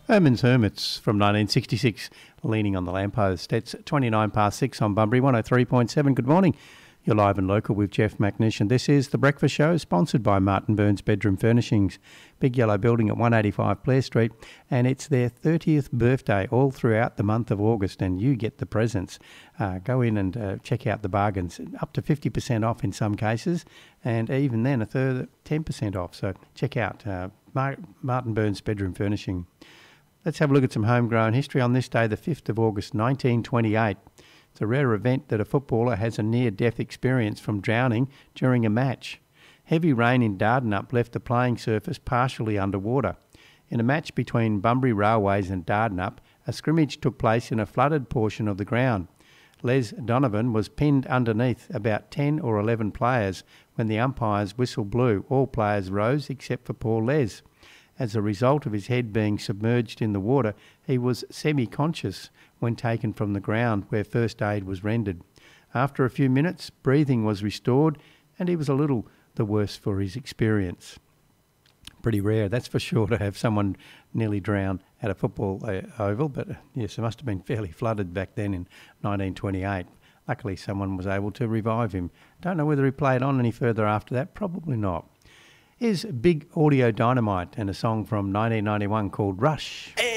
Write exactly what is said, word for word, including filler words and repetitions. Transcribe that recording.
Herman's Hermits from nineteen sixty-six, leaning on the lamppost. It's twenty-nine past six on Bunbury, one oh three point seven. Good morning. You're live and local with Jeff McNish, and this is The Breakfast Show, sponsored by Martin Burns Bedroom Furnishings, Big Yellow Building at one eighty-five Blair Street, and it's their thirtieth birthday all throughout the month of August, and you get the presents. Uh, go in and uh, check out the bargains, up to fifty percent off in some cases, and even then a further ten percent off. So check out uh, Mar- Martin Burns Bedroom Furnishing. Let's have a look at some homegrown history on this day, the fifth of August, nineteen twenty-eight. It's a rare event that a footballer has a near-death experience from drowning during a match. Heavy rain in Dardanup left the playing surface partially underwater. In a match between Bunbury Railways and Dardanup, a scrimmage took place in a flooded portion of the ground. Les Donovan was pinned underneath about ten or eleven players when the umpire's whistle blew. All players rose except for poor Les. As a result of his head being submerged in the water, he was semi-conscious when taken from the ground, where first aid was rendered. After a few minutes, breathing was restored, and he was a little the worse for his experience. Pretty rare, that's for sure, to have someone nearly drown at a football uh, oval, but uh, yes, it must have been fairly flooded back then in nineteen twenty-eight. Luckily, someone was able to revive him. Don't know whether he played on any further after that, probably not. Here's Big Audio Dynamite and a song from nineteen ninety-one called Rush.